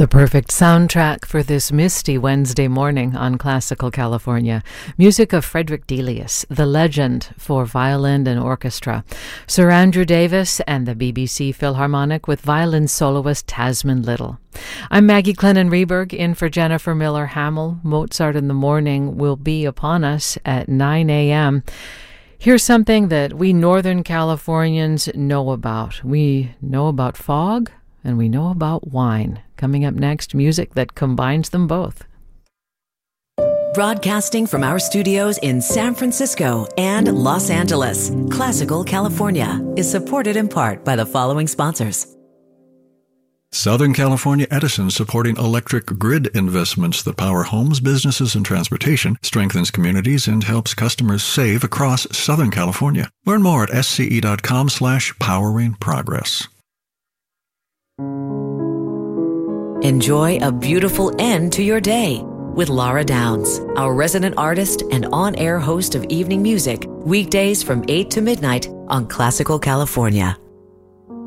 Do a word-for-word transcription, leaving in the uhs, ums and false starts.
The perfect soundtrack for this misty Wednesday morning on Classical California. Music of Frederick Delius, the legend for violin and orchestra. Sir Andrew Davis and the B B C Philharmonic with violin soloist Tasman Little. I'm Maggie Clennon-Reberg, in for Jennifer Miller-Hamill. Mozart in the Morning will be upon us at nine a.m. Here's something that we Northern Californians know about. We know about fog, and we know about wine. Coming up next, music that combines them both. Broadcasting from our studios in San Francisco and Los Angeles, Classical California is supported in part by the following sponsors. Southern California Edison, supporting electric grid investments that power homes, businesses, and transportation, strengthens communities, and helps customers save across Southern California. Learn more at sce.com slash powering progress. Enjoy a beautiful end to your day with Laura Downs, our resident artist and on-air host of evening music, weekdays from eight to midnight on Classical California.